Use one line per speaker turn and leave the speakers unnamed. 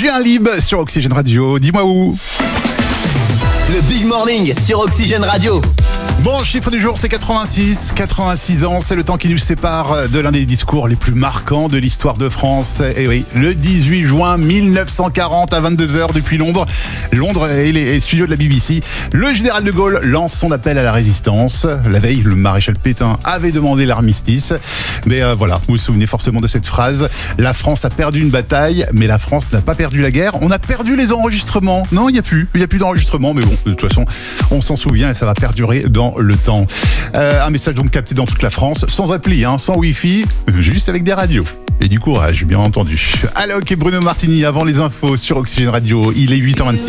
Julien Lib sur Oxygène Radio. Dis-moi où.
Le Big Morning sur Oxygène Radio.
Bon, chiffre du jour, c'est 86. 86 ans, c'est le temps qui nous sépare de l'un des discours les plus marquants de l'histoire de France. Et oui, le 18 juin 1940 à 22h depuis Londres. Londres et les studios de la BBC. Le général de Gaulle lance son appel à la résistance. La veille, le maréchal Pétain avait demandé l'armistice. Mais voilà, vous vous souvenez forcément de cette phrase. La France a perdu une bataille, mais la France n'a pas perdu la guerre. On a perdu les enregistrements. Non, il n'y a plus d'enregistrements. Mais bon, de toute façon, on s'en souvient et ça va perdurer dans le temps. Un message donc capté dans toute la France, sans appli, sans wifi, juste avec des radios. Et du courage, bien entendu. Allez, ok, Bruno Martini, avant les infos sur Oxygène Radio, il est 8h26.